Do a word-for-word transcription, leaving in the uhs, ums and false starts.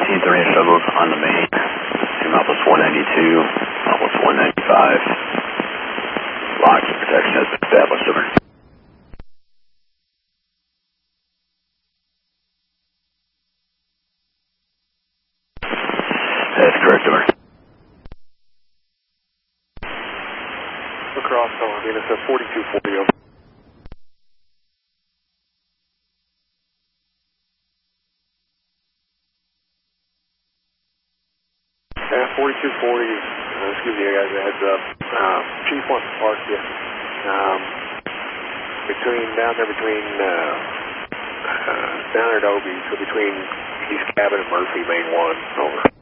eighteen three Shuttles on the main. Team Alpha one ninety-two, Alpha one ninety-five. Locks and protection has been established. Over. That's correct, over. Across on Venus at forty-two forty over. Yeah, forty-two forty, uh, let's give you guys a heads up. Um, Chief wants to park you um, between, down there between, uh, uh, down there at Obie, so between East Cabin and Murphy, main one, over.